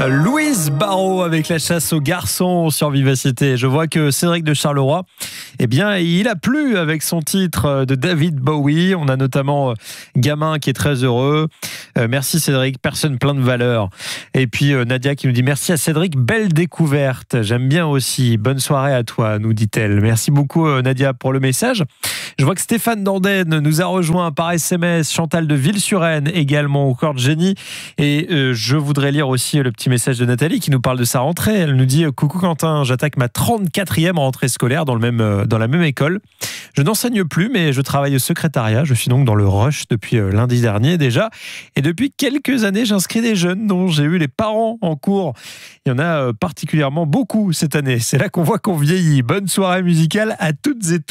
Louise Barrault avec la chasse aux garçons sur Vivacité. Je vois que Cédric de Charleroi, eh bien, il a plu avec son titre de David Bowie. On a notamment Gamin qui est très heureux. Merci Cédric, personne plein de valeur. Et puis Nadia qui nous dit merci à Cédric, belle découverte. J'aime bien aussi. Bonne soirée à toi, nous dit-elle. Merci beaucoup Nadia pour le message. Je vois que Stéphane Dardenne nous a rejoint par SMS, Chantal de Ville-sur-Aisne également au corps de génie. Et je voudrais lire aussi le petit message de Nathalie qui nous parle de sa rentrée. Elle nous dit « Coucou Quentin, j'attaque ma 34e rentrée scolaire dans la même école. Je n'enseigne plus, mais je travaille au secrétariat. Je suis donc dans le rush depuis lundi dernier déjà. Et depuis quelques années, j'inscris des jeunes dont j'ai eu les parents en cours. Il y en a particulièrement beaucoup cette année. C'est là qu'on voit qu'on vieillit. Bonne soirée musicale à toutes et tous.